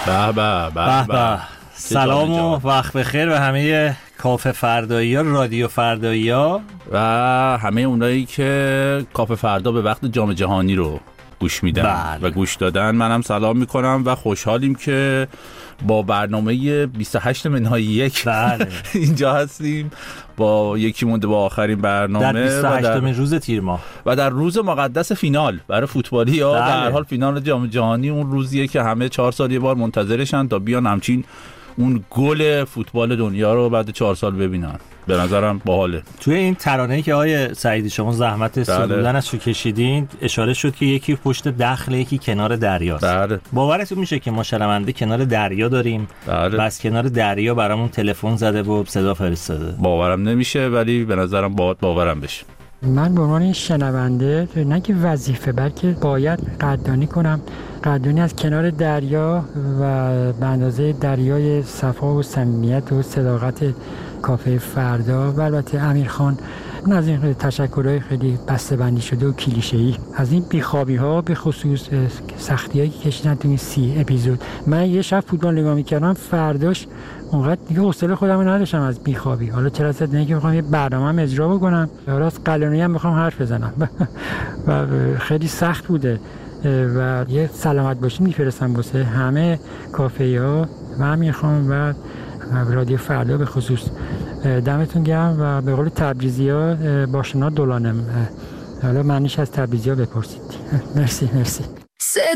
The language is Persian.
به به به به. سلام و وقت بخیر به همه کافه فردایی ها، رادیو فردایی ها و همه اونایی که کافه فردا به وقت جام جهانی رو گوش میدن و گوش دادن. منم سلام میکنم و خوشحالیم که با برنامه 28 منهای یک اینجا هستیم، با یکی مونده با آخرین برنامه در 28مین روز تیر ماه و در روز مقدس فینال برای فوتبالی ها. در هر حال فینال جام جهانی اون روزیه که همه 4 سال یه بار منتظرشن تا بیان همچین اون گل فوتبال دنیا رو بعد 4 سال ببینن. به نظرم باحاله. توی این ترانه‌ای که آقای سعیدی شما زحمت سرودنش رو کشیدین اشاره شد که یکی پشت دخل، یکی کنار دریاست. باورتون میشه که ما شنونده کنار دریا داریم و از کنار دریا برامون تلفن زده و صدا فرستاده؟ باورم نمیشه، ولی به نظرم باورم بشه. من به عنوان شنونده نه که وظیفه بلکه باید قدردانی کنم، قدردانی از کنار دریا و به اندازه دریای صفا و صمیمیت و صداقت کافه فردا و البته امیرخان از این تشکرهای خیلی بسته‌بندی شده و کلیشه‌ای، از این بیخوابی‌ها، به خصوص سختی‌هایی که کشیدن تو این 30 اپیزود. من یه شب فوتبال نگاه می‌کردم، فرداش اونقدر دیگه حوصله خودم رو نداشتم از بیخوابی. حالا چرا صد نه که می‌خوام یه برنامه‌ام اجرا بکنم، راست قلونی هم می‌خوام حرف بزنم و خیلی سخت بوده و یه سلامت باشین می‌فرستم واسه همه کافه‌ها و امیرخان و رادیو فردا به خصوص. دمتون گرم و به قول تبریزی‌ها باشنا دولانم. حالا معنیش از تبریزی‌ها بپرسید. مرسی.